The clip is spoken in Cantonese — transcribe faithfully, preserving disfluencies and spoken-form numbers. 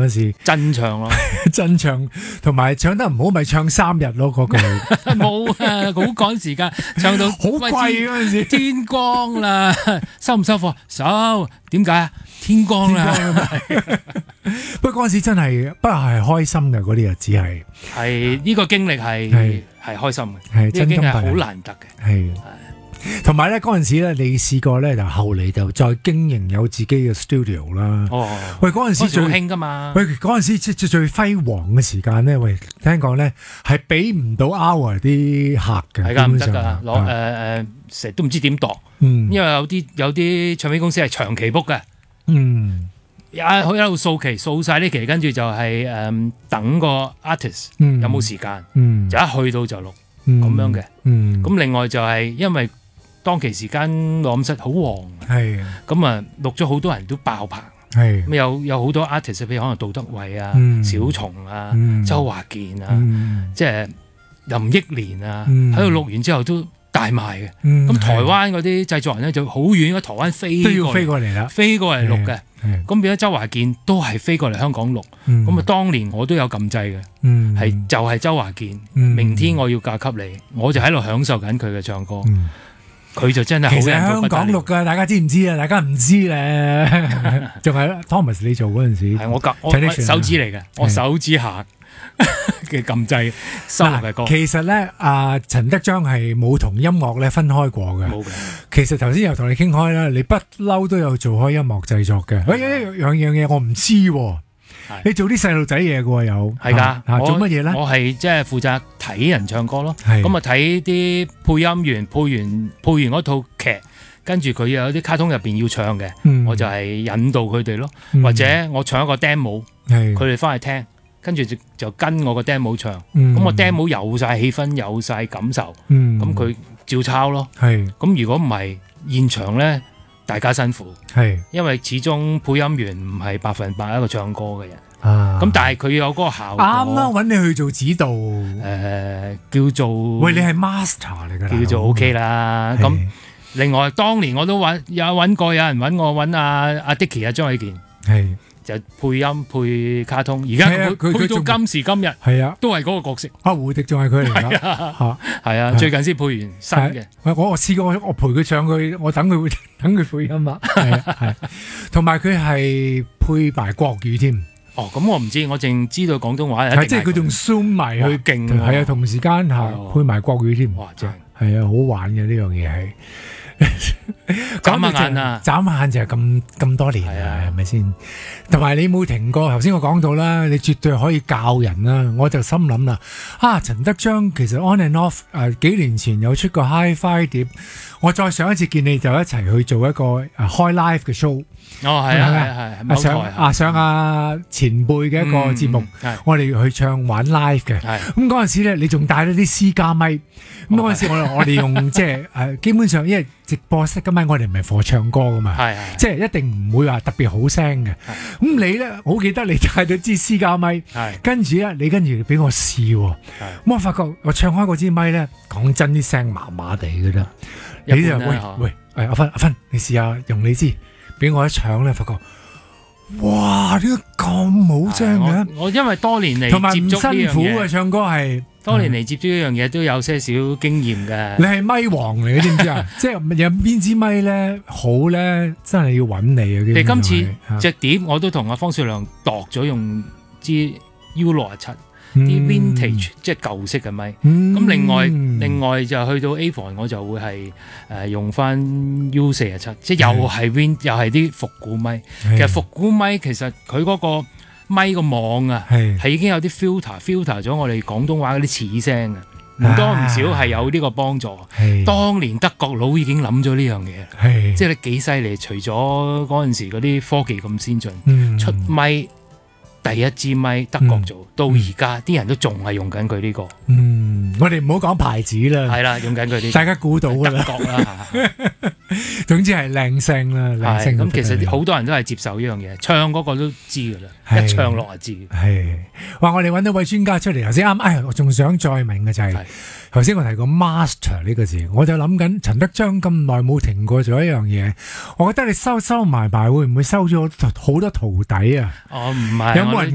嗰時真唱咯， 真唱，同埋唱得唔好咪唱三日咯嗰句。 冇啊，好趕時間，唱到好貴嗰陣時， 天光啦，收唔收貨？收，點解啊？天光啦。 不過嗰陣時真係，不過係開心嘅嗰啲日子係。 係呢個經歷係係開心嘅， 係呢個經歷好難得嘅。 係。同埋咧嗰陣時咧，你試過咧就後嚟就再經營有自己嘅 studio 啦。 哦， 喂嗰陣時最興㗎嘛。 喂嗰陣時最最最輝煌嘅時間咧，喂聽講咧係俾唔到 hour 啲客嘅。 係㗎，唔得㗎，攞誒誒成日都唔知點度。嗯。因為有啲有啲唱片公司係長期 book 嘅。嗯。啊，好一路掃期掃晒呢期，跟住就係、是、誒、嗯、等個 artist、嗯、有冇時間，嗯、就一去到就錄咁、嗯、樣嘅。咁、嗯、另外就係因為當期時間錄音室好旺，咁啊錄咗好多人都爆棚，咁有有好多 artist， 譬如可能杜德偉啊、嗯、小松啊、嗯、周華健啊，嗯、即係林憶蓮啊，喺度錄完之後都大賣嘅。咁、嗯、台灣嗰啲製作人咧就好遠，喺台灣飛都要飛過嚟啦， 飛過嚟錄嘅。咁變咗周華健都係飛過嚟香港錄，咁、嗯、啊當年我都有撳掣嘅，係、嗯、就係、是、周華健、嗯，明天我要嫁給你，我就喺度享受緊佢嘅唱歌，佢、嗯、就真係好人。其實香港錄㗎，大家知唔知啊？大家唔知咧，仲係 Thomas 你做嗰陣時，係我撳我手指嚟嘅，我手指下嘅撳掣收錄嘅歌。其實咧，阿、呃、陳德章係冇同音樂咧分開過嘅。冇嘅。其實頭先又同你傾開啦，你不嬲都有做開音樂製作嘅。喂、嗯，一樣樣嘢我唔知喎。你做啲細路仔嘢嘅喎，有係㗎。做乜嘢咧？我係即係負責睇人唱歌咯。咁啊睇啲配音員配完配完嗰套劇，跟住佢有啲卡通入邊要唱嘅、嗯，我就係引導佢哋咯、嗯。或者我唱一個 demo， 佢哋翻去聽。跟住就就跟我個 demo 唱，咁、嗯、我 demo 有晒氣氛，有晒感受，咁、嗯、佢照抄咯。咁如果唔係現場咧，大家辛苦，因為始終配音員唔係百分百一個唱歌嘅人。咁、啊、但係佢有嗰個效果。啱啦，揾你去做指導，誒、呃、叫做喂，你係 master 嚟㗎，叫做 OK 啦。咁另外當年我都揾有揾過，有人揾我揾阿阿 Dicky 啊張衛健。係。就配音配卡通，而家佢佢到今時今日，係啊，都係嗰個角色。阿胡迪仲係佢嚟㗎，嚇係啊，最近先配完新嘅。我我試過，我陪佢唱佢，我等佢等佢配音啊，係啊係。同埋佢係配埋國語添。哦，咁我唔知，我淨知道廣東話。係即係佢仲 zoom 埋去勁，係啊，同時間嚇配埋國語添。哇，正係啊，好玩嘅呢樣嘢係。眨下眼啊！眨下眼就係咁咁多年啦，係咪先？同埋你冇停過，頭先我講到啦，你絕對可以教人啦。我就心諗啦，啊，陳德章其實 on and off 誒、呃、幾年前有出過 Hi-Fi 碟，我再上一次見你就一齊去做一個誒、呃、開 live 嘅 show。哦，係啊，係係上啊上啊前輩嘅一個節目，嗯、我哋去唱玩 live 嘅。咁嗰陣時咧，你仲帶咗啲私家咪。咁嗰陣時我我哋用即係誒，基本上因為直播室嘅咪，我哋唔係課唱歌噶嘛，即係一定唔會話特別好聲嘅。咁你咧，我好記得你帶咗支私家咪，跟住咧，你跟住俾我試。咁我發覺我唱開嗰支咪咧，講真啲聲麻麻地嘅啫。你就喂喂，誒阿芬阿芬，你試下用你支。俾我一唱咧，發覺哇！點解咁好聲嘅？我因為多年嚟同埋唔辛苦嘅唱歌係多年嚟接觸呢樣嘢，都有些少經驗嘅。你係咪王嚟嘅，知唔知啊？即係有邊支咪咧好咧，真係要揾你啊！你今次隻碟我都同阿方少良度咗用支 U 六十七。啲 vintage、嗯、即係舊式嘅咪，咁、嗯、另外另外就去到 A 房我就會係誒、呃、用翻 U 四十七，即係又係 win 又係啲復古咪。其實復古咪其實佢嗰個咪個網啊，係已經有啲 filter filter 咗我哋廣東話嗰啲齒聲嘅，唔多唔少係有呢個幫助。當年德國佬已經諗咗呢樣嘢，即係你幾犀利。除咗嗰陣時嗰啲科技咁先進、嗯，出咪。第一支咪德國做、嗯、到而家啲人都仲係用緊佢呢個。嗯，我哋唔好講牌子啦。係啦，用緊佢啲。大家估到㗎啦。德國啦，總之係靚聲啦，靚聲。咁其實好多人都係接受呢樣嘢，唱嗰個都知㗎啦，一唱落就知。係。話我哋揾到位專家出嚟，頭先啱，哎，我仲想再問嘅就係、是，頭先我提過 master 呢個字，我就諗緊陳德章咁耐冇停過做一樣嘢，我覺得你收收埋埋會唔會收咗好多徒弟啊？哦，唔係。有冇人